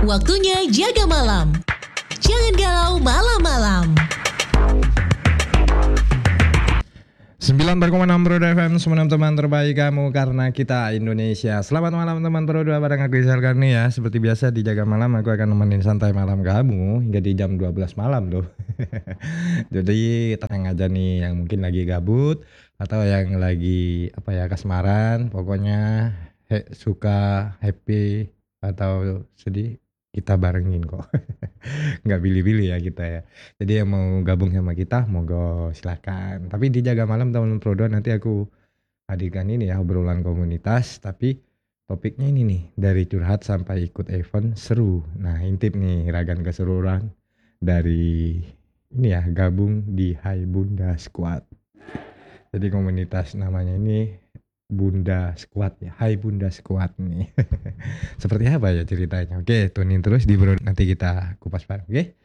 Waktunya jaga malam. Jangan galau malam-malam. 94,6 Pro FM, semua teman terbaik kamu karena kita Indonesia. Selamat malam teman Pro 2 bareng aku Izzal Karni ya. Seperti biasa di Jaga Malam aku akan nemenin santai malam kamu hingga di jam 12 malam loh. Jadi tenang aja nih yang mungkin lagi gabut atau yang lagi kasmaran, pokoknya suka happy atau sedih kita barengin kok. Nggak pilih-pilih ya kita ya. Jadi yang mau gabung sama kita monggo silakan. Tapi di Jaga Malam teman Pro 2 nanti aku hadirkan ini ya obrolan komunitas, tapi topiknya ini nih dari curhat sampai ikut event seru. Nah intip nih ragan keseruan dari ini ya gabung di Hai Bunda Squad. Jadi komunitas namanya ini Bunda Squad ya, Hai Bunda Squad nih. Seperti apa ya ceritanya? Oke, tunin terus di Bro, nanti kita kupas bareng, oke?